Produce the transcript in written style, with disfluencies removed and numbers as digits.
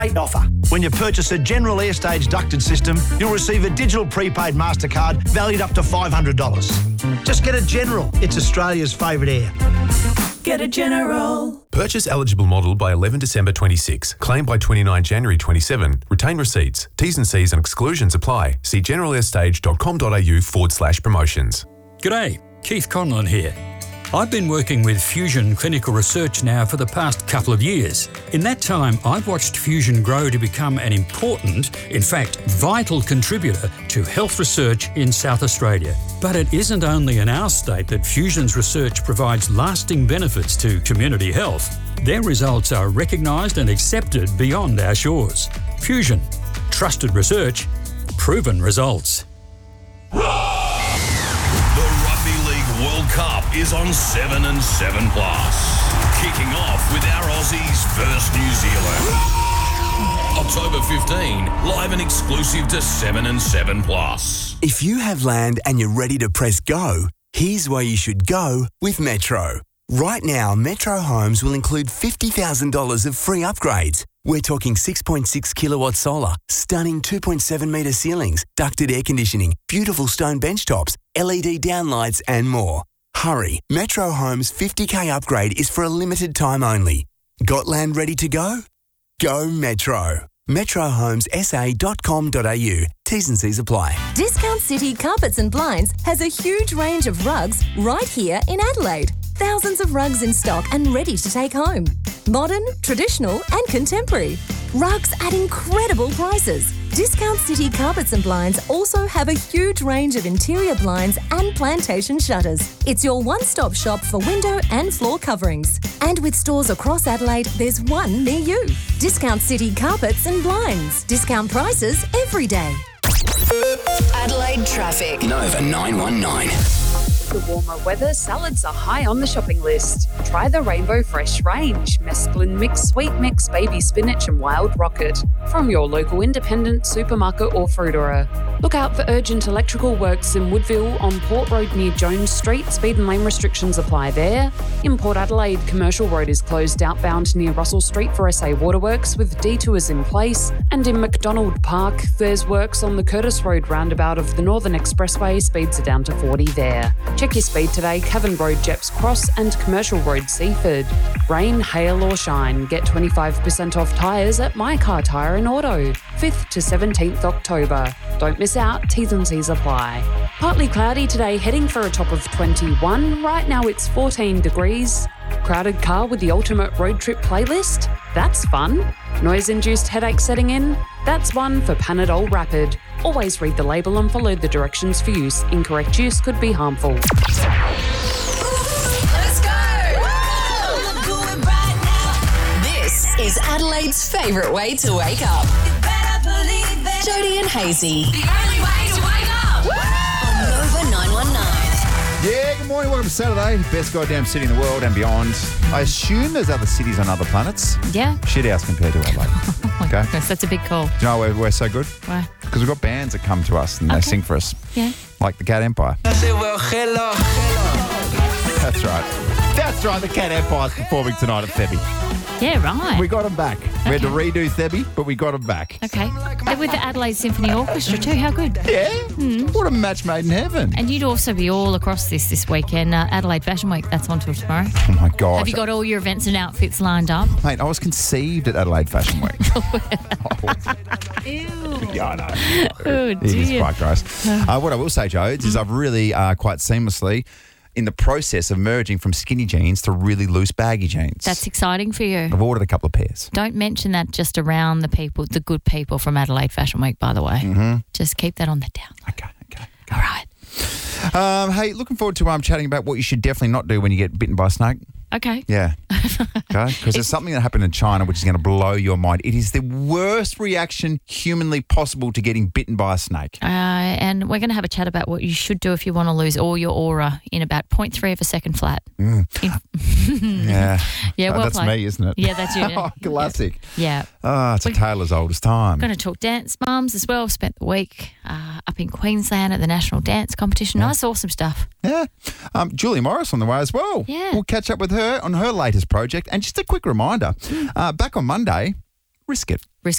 Great offer. When you purchase a General Airstage ducted system, you'll receive a digital prepaid MasterCard valued up to $500. Just get a General. It's Australia's favourite air. Get a General. Purchase eligible model by 11 December 26. Claim by 29 January 27. Retain receipts. T's and C's and exclusions apply. See generalairstage.com.au/promotions. G'day, Keith Conlon here. I've been working with Fusion Clinical Research now for the past couple of years. In that time, I've watched Fusion grow to become an important, in fact, vital contributor to health research in South Australia. But it isn't only in our state that Fusion's research provides lasting benefits to community health. Their results are recognised and accepted beyond our shores. Fusion. Trusted research. Proven results. World Cup is on 7 and 7 Plus. Kicking off with our Aussies versus New Zealand. October 15, live and exclusive to 7 and 7 Plus. If you have land and you're ready to press go, here's where you should go with Metro. Right now, Metro Homes will include $50,000 of free upgrades. We're talking 6.6 kilowatt solar, stunning 2.7 metre ceilings, ducted air conditioning, beautiful stone benchtops, LED downlights and more. Hurry, Metro Homes' 50k upgrade is for a limited time only. Got land ready to go? Go Metro. metrohomessa.com.au. T's and C's apply. Discount City Carpets and Blinds has a huge range of rugs right here in Adelaide. Thousands of rugs in stock and ready to take home. Modern, traditional and contemporary. Rugs at incredible prices. Discount City Carpets and Blinds also have a huge range of interior blinds and plantation shutters. It's your one-stop shop for window and floor coverings. And with stores across Adelaide, there's one near you. Discount City Carpets and Blinds. Discount prices every day. Adelaide traffic. Nova 919. The warmer weather, salads are high on the shopping list. Try the Rainbow Fresh range, mesclun mix, sweet mix, baby spinach and wild rocket from your local independent supermarket or fruiterer. Look out for urgent electrical works in Woodville on Port Road near Jones Street. Speed and lane restrictions apply there. In Port Adelaide, Commercial Road is closed outbound near Russell Street for SA Waterworks with detours in place. And in McDonald Park, there's works on the Curtis Road roundabout of the Northern Expressway. Speeds are down to 40 there. Check your speed today, Cavan Road, Jeps Cross and Commercial Road, Seaford. Rain, hail or shine, get 25% off tyres at My Car Tyre and Auto, 5th to 17th October. Don't miss out, T's and C's apply. Partly cloudy today, heading for a top of 21. Right now it's 14 degrees. Crowded car with the ultimate road trip playlist? That's fun. Noise-induced headache setting in? That's one for Panadol Rapid. Always read the label and follow the directions for use. Incorrect use could be harmful. Let's go! This is Adelaide's favourite way to wake up. Jody and Hazy. The only way to wake up! On Nova 919. Yeah, good morning. Welcome to Saturday. Best goddamn city in the world and beyond. I assume there's other cities on other planets. Yeah. Shithouse compared to Adelaide. Oh my goodness, that's a big call. Do you know why we're so good? Why? Because we've got bands that come to us and they sing for us. Yeah. Like the Cat Empire. I said, well, hello. That's right. That's right. The Cat Empire's performing tonight at Thebby. Yeah, right. We got them back. We had to redo Thebby, but we got them back. Okay. They're with the Adelaide Symphony Orchestra too. How good. Yeah. What a match made in heaven. And you'd also be all across this weekend. Adelaide Fashion Week, that's on till tomorrow. Oh, my gosh. Have you got all your events and outfits lined up? Mate, I was conceived at Adelaide Fashion Week. Ew. Yeah, I know. Oh, It is dear. quite gross. What I will say, Jodes, is I've really quite seamlessly in the process of merging from skinny jeans to really loose baggy jeans. That's exciting for you. I've ordered a couple of pairs. Don't mention that just around the people, the good people from Adelaide Fashion Week, by the way. Mm-hmm. Just keep that on the down. Okay. All right. Hey, looking forward to chatting about what you should definitely not do when you get bitten by a snake. Okay. Yeah. Okay. Because there's something that happened in China which is going to blow your mind. It is the worst reaction humanly possible to getting bitten by a snake. And we're going to have a chat about what you should do if you want to lose all your aura in about 0.3 of a second flat. Yeah. Yeah, well that's played. me, isn't it? Yeah, that's you. Classic. Yeah. Oh, it's a tale as old as time. We're going to talk dance mums as well. Spent the week up in Queensland at the National Dance Competition. Yeah. I saw some stuff. Yeah. Julia Morris on the way as well. Yeah. We'll catch up with her on her latest project. And just a quick reminder, back on Monday, risk it.